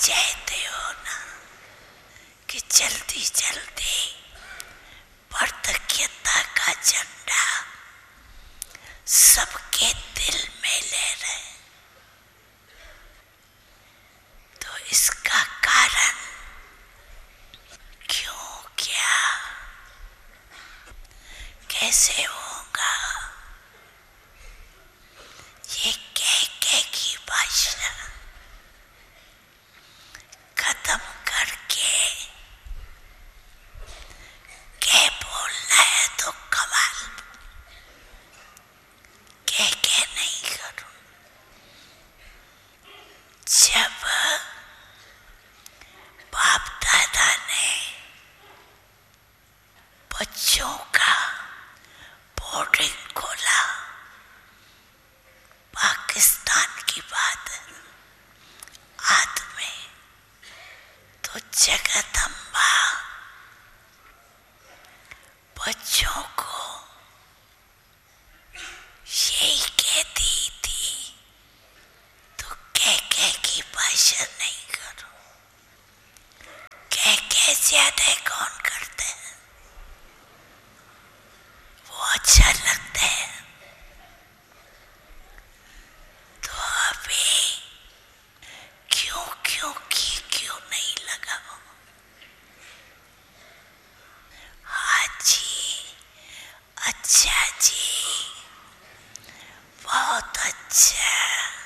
चाहते हो ना कि जल्दी जल्दी कृतज्ञता का झंडा सबके दिल में ले रहे, तो इसका कारण क्यों, क्या, कैसे होगा, ये कह की भाषा खत्म करके क्या बोलना है तो कमाल कह नहीं करूं। जब बाप दादा ने बच्चों का बोर्डिंग खोला, पाकिस्तान की बात आद में, तो जगदम्बा बच्चों को यही कहती थी, तो कह की भाषा नहीं करो। कह ज्यादा कौन करते हैं, वो अच्छा लगता है। तो अभी क्यों नहीं लगा। हाँ जी, अच्छा जी, बहुत अच्छा।